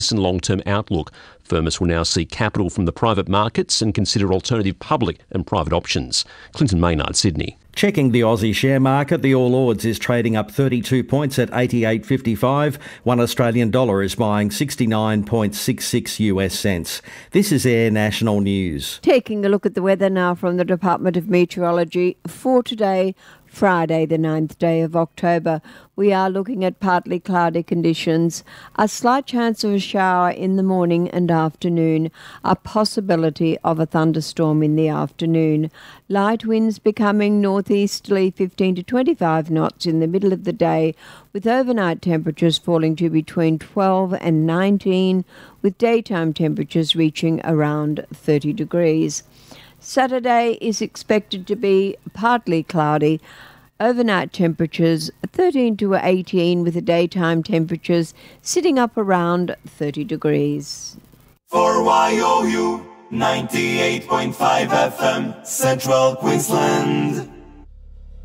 and long-term outlook. Firmus will now seek capital from the private markets and consider alternative public and private options. Clinton Maynard, Sydney. Checking the Aussie share market, the All Ords is trading up 32 points at 88.55. $1 Australian dollar is buying 69.66 US cents. This is Air National News. Taking a look at the weather now from the Department of Meteorology for today, Friday, the 9th day of October. We are looking at partly cloudy conditions, a slight chance of a shower in the morning and afternoon, a possibility of a thunderstorm in the afternoon. Light winds becoming northeasterly 15 to 25 knots in the middle of the day, with overnight temperatures falling to between 12 and 19, with daytime temperatures reaching around 30 degrees. Saturday is expected to be partly cloudy. Overnight temperatures 13 to 18 with the daytime temperatures sitting up around 30 degrees. For YOU 98.5 FM, Central Queensland.